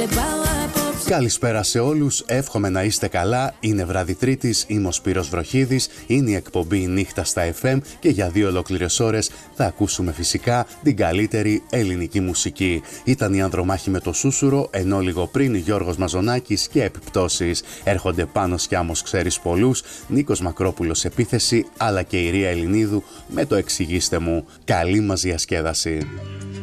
Καλησπέρα σε όλους, εύχομαι να είστε καλά. Είναι βράδυ Τρίτης, είμαι ο Σπύρος Βροχίδης, είναι η εκπομπή Νύχτα στα FM και για 2 ολόκληρες ώρες θα ακούσουμε φυσικά την καλύτερη ελληνική μουσική. Ήταν η Ανδρομάχη με το Σούσουρο, ενώ λίγο πριν Γιώργος Μαζονάκης και Επιπτώσεις. Έρχονται Πάνος Σκιάμος, ξέρεις πολλούς, Νίκος Μακρόπουλος Επίθεση, αλλά και η Ρία Ελληνίδου με το Εξηγήστε μου. Καλή μας διασκέδαση.